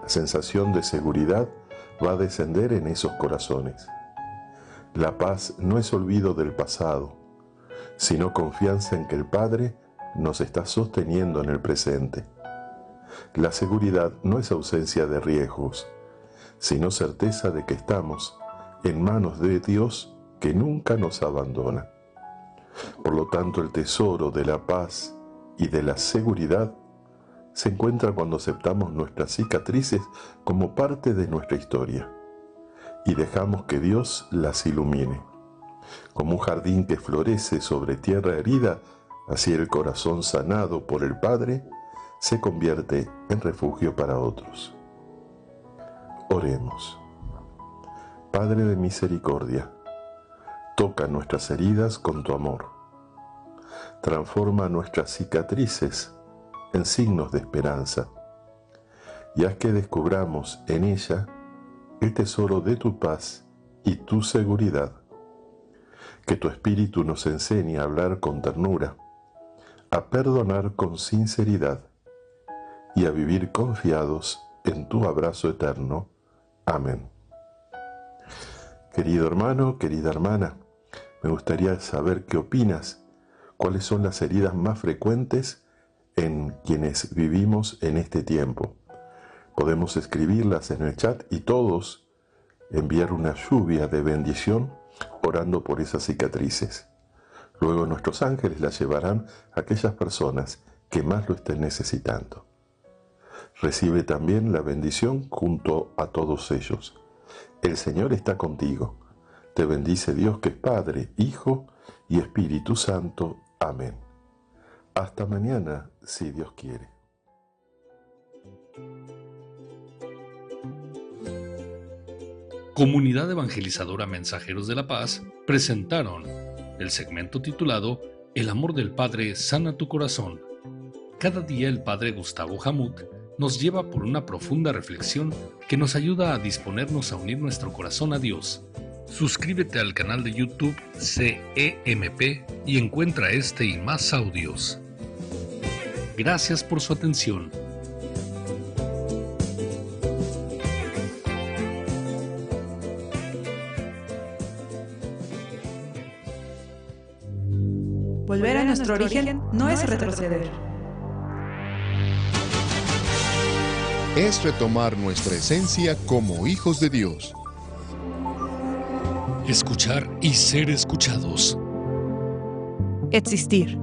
La sensación de seguridad va a descender en esos corazones. La paz no es olvido del pasado, sino confianza en que el Padre nos está sosteniendo en el presente. La seguridad no es ausencia de riesgos, sino certeza de que estamos en manos de Dios que nunca nos abandona. Por lo tanto, el tesoro de la paz y de la seguridad se encuentra cuando aceptamos nuestras cicatrices como parte de nuestra historia y dejamos que Dios las ilumine. Como un jardín que florece sobre tierra herida, así el corazón sanado por el Padre se convierte en refugio para otros. Oremos. Padre de misericordia, toca nuestras heridas con tu amor. Transforma nuestras cicatrices en signos de esperanza y haz que descubramos en ella el tesoro de tu paz y tu seguridad. Que tu Espíritu nos enseñe a hablar con ternura, a perdonar con sinceridad y a vivir confiados en tu abrazo eterno. Amén. Querido hermano, querida hermana, me gustaría saber qué opinas, cuáles son las heridas más frecuentes en quienes vivimos en este tiempo. Podemos escribirlas en el chat y todos enviar una lluvia de bendición orando por esas cicatrices. Luego nuestros ángeles las llevarán a aquellas personas que más lo estén necesitando. Recibe también la bendición junto a todos ellos. El Señor está contigo. Te bendice Dios que es Padre, Hijo y Espíritu Santo. Amén. Hasta mañana, si Dios quiere. Comunidad Evangelizadora Mensajeros de la Paz presentaron el segmento titulado El amor del Padre sana tu corazón. Cada día el Padre Gustavo Jamut nos lleva por una profunda reflexión que nos ayuda a disponernos a unir nuestro corazón a Dios. Suscríbete al canal de YouTube CEMP y encuentra este y más audios. Gracias por su atención. Volver a nuestro origen no es retroceder. Es retomar nuestra esencia como hijos de Dios. Escuchar y ser escuchados. Existir.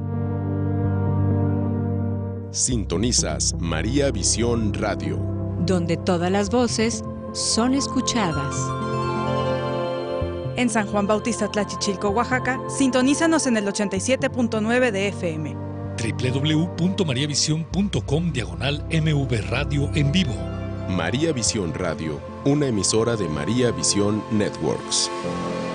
Sintonizas María Visión Radio, donde todas las voces son escuchadas. En San Juan Bautista Tlachichilco, Oaxaca, sintonízanos en el 87.9 de FM. www.mariavision.com/MV Radio en vivo. María Visión Radio, una emisora de María Visión Networks.